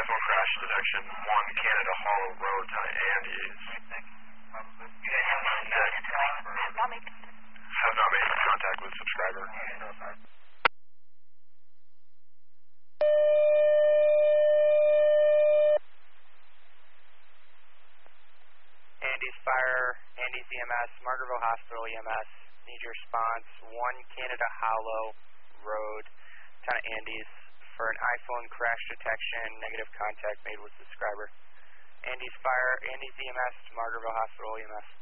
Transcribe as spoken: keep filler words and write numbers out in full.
iPhone crash detection, one Canada Hollow Road to Andes. Have not made contact with subscriber. Andes Fire, Andes E M S, Margaretville Hospital E M S. Need your response, one Canada Hollow Road, town of Andes, for an iPhone crash detection, negative contact made with subscriber. Andes Fire, Andes E M S, Margaretville Hospital E M S.